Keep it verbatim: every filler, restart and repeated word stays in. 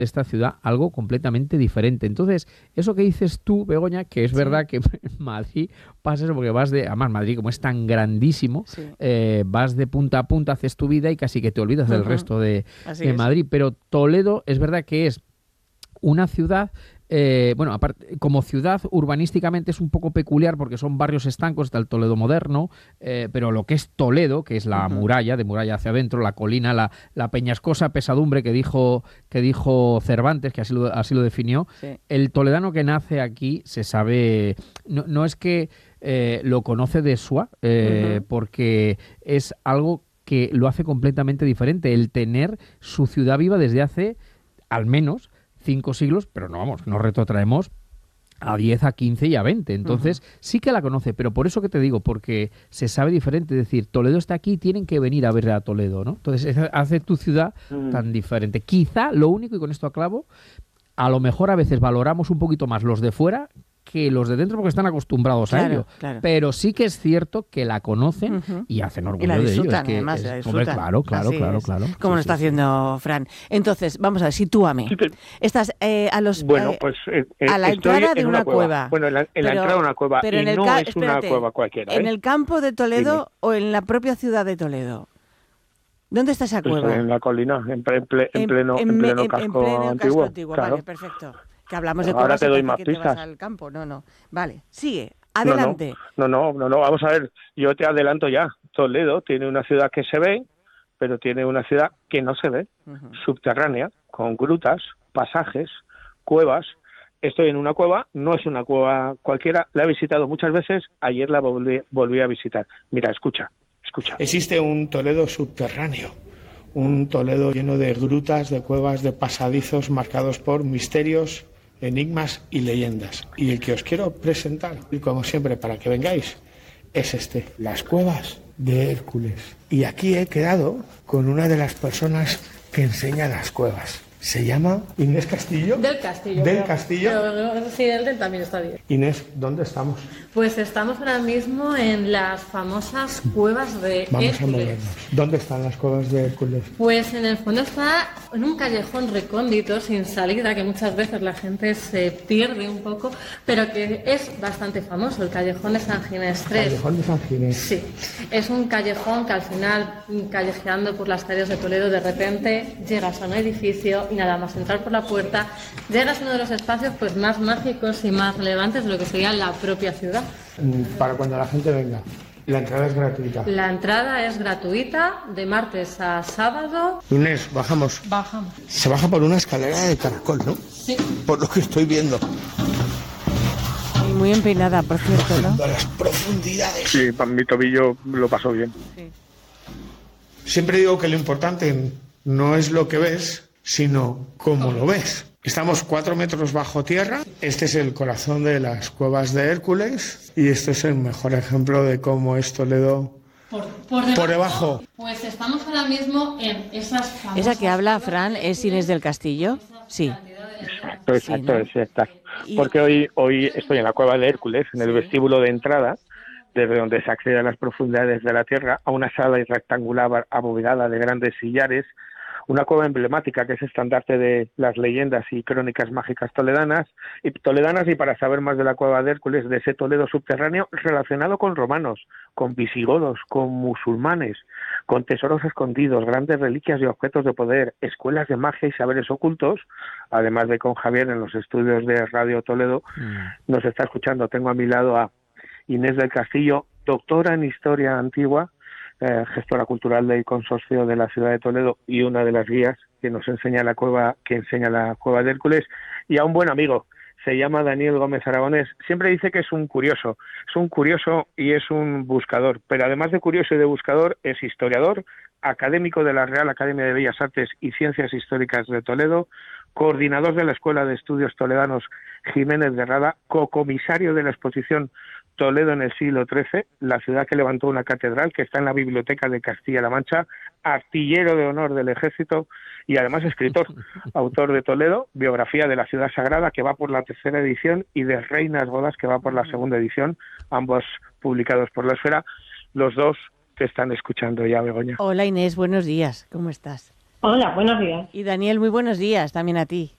esta ciudad algo completamente diferente. Entonces, eso que dices tú, Begoña, que es Sí. verdad que en Madrid pasa eso, porque vas de, además Madrid como es tan grandísimo, Sí. eh, vas de punta a punta, haces tu vida y casi que te olvidas del Ujú. resto de, Así de es. Madrid. Pero Toledo es verdad que es una ciudad, eh, bueno, aparte, como ciudad urbanísticamente es un poco peculiar porque son barrios estancos, está el Toledo moderno, eh, pero lo que es Toledo, que es la Ujú. muralla, de muralla hacia adentro, la colina, la, la peñascosa pesadumbre que dijo, que dijo Cervantes, que así lo, así lo definió, Sí. el toledano que nace aquí se sabe, no, no es que eh, lo conoce de sua, eh, Ujú. porque es algo que lo hace completamente diferente, el tener su ciudad viva desde hace al menos cinco siglos, pero no vamos, nos retrotraemos a diez, a quince y a veinte. Entonces, Ujú. sí que la conoce, pero por eso que te digo, porque se sabe diferente. Es decir, Toledo está aquí, tienen que venir a ver a Toledo, ¿no? Entonces, es- hace tu ciudad Mm. tan diferente. Quizá lo único, y con esto aclavo, a lo mejor a veces valoramos un poquito más los de fuera que los de dentro porque están acostumbrados a Claro, ello. claro. Pero sí que es cierto que la conocen Ujú. y hacen Y la orgullo de ello. Es disfrutan, que además, es- la hombre, disfrutan. claro, claro, Así claro, es. claro. Como Sí, lo sí, está sí. haciendo Fran. Entonces, vamos a ver, sitúame. Sí, pero- Estás eh, a los Bueno, eh, pues eh, eh, a la estoy entrada de en una una cueva. cueva. Bueno, en la, en la Pero- entrada de una cueva pero y en el no ca- es espérate, una cueva cualquiera, ¿en ¿eh? el campo de Toledo o en la propia ciudad de Toledo? ¿Dónde está esa Pues cueva? en la colina, en, ple- en ple- en pleno, en me- pleno en- casco en pleno antiguo. casco antiguo. Claro. Vale, perfecto. Que hablamos de Ahora cuevas te y doy parece más que te vas pistas. al campo. No, no. Vale, sigue. No, no, Adelante. no, no, no, no, vamos a ver, yo te adelanto ya. Toledo tiene una ciudad que se ve, pero tiene una ciudad que no se ve, Ujú. subterránea, con grutas, pasajes, cuevas. Estoy en una cueva, no es una cueva cualquiera, la he visitado muchas veces, ayer la volví, volví a visitar. Mira, escucha, escucha. Existe un Toledo subterráneo, un Toledo lleno de grutas, de cuevas, de pasadizos marcados por misterios, enigmas y leyendas. Y el que os quiero presentar, y como siempre para que vengáis, es este, las cuevas de Hércules. Y aquí he quedado con una de las personas que enseña las cuevas. Se llama Inés Castillo. Del Castillo. Del pero- Castillo. Pero sí, el del también está bien. Inés, ¿dónde estamos? Pues estamos ahora mismo en las famosas cuevas de Vamos a Hércules. movernos. ¿Dónde están las cuevas de Hércules? Pues en el fondo está en un callejón recóndito, sin salida, que muchas veces la gente se pierde un poco, pero que es bastante famoso, el callejón de San Ginés tres. Callejón de San Ginés. Sí, es un callejón que al final, callejeando por las calles de Toledo, de repente llegas a un edificio y nada más entrar por la puerta, llegas a uno de los espacios pues más mágicos y más relevantes de lo que sería la propia ciudad. Mm, Para cuando la gente venga. La entrada es gratuita. La entrada es gratuita de martes a sábado. Inés, bajamos. Bajamos. Se baja por una escalera de caracol, ¿no? Sí. Por lo que estoy viendo. Y muy empeinada, por cierto, ¿no? A las profundidades. Sí, pa- mi tobillo lo pasó bien. Sí. Siempre digo que lo importante no es lo que ves, sino cómo lo ves. Estamos cuatro metros bajo tierra. Este es el corazón de las cuevas de Hércules. Y este es el mejor ejemplo de cómo es Toledo Por, por debajo, por debajo. Pues estamos ahora mismo en esas famosas Esa que habla, cuevas Fran, de es Inés del Castillo. Sí. cantidad de leyendas. Exacto, exacto, ¿no? exacto. Y- Porque hoy, hoy estoy en la cueva de Hércules, en el Sí. vestíbulo de entrada, desde donde se accede a las profundidades de la tierra, a una sala rectangular abovedada de grandes sillares, una cueva emblemática que es estandarte de las leyendas y crónicas mágicas toledanas y toledanas y para saber más de la cueva de Hércules, de ese Toledo subterráneo relacionado con romanos, con visigodos, con musulmanes, con tesoros escondidos, grandes reliquias y objetos de poder, escuelas de magia y saberes ocultos, además de con Javier en los estudios de Radio Toledo, Mm. nos está escuchando. Tengo a mi lado a Inés del Castillo, doctora en Historia Antigua, eh, gestora cultural del Consorcio de la Ciudad de Toledo y una de las guías que nos enseña la cueva, que enseña la cueva de Hércules, y a un buen amigo, se llama Daniel Gómez Aragonés. Siempre dice que es un curioso, es un curioso y es un buscador, pero además de curioso y de buscador, es historiador, académico de la Real Academia de Bellas Artes y Ciencias Históricas de Toledo, coordinador de la Escuela de Estudios Toledanos Jiménez de Rada, cocomisario de la exposición Toledo en el siglo trece, la ciudad que levantó una catedral que está en la Biblioteca de Castilla-La Mancha, artillero de honor del ejército y además escritor, autor de Toledo, biografía de la ciudad sagrada que va por la tercera edición y de Reinas Godas que va por la segunda edición, ambos publicados por La Esfera. Los dos te están escuchando ya, Begoña. Hola Inés, buenos días. ¿Cómo estás? Hola, buenos días. Y Daniel, muy buenos días también a ti.